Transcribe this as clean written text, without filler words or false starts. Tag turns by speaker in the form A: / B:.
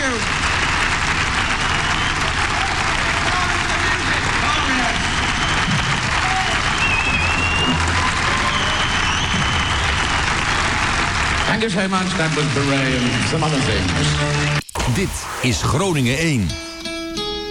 A: you. Thank you so much. That was Beret and some other things.
B: Dit is Groningen 1.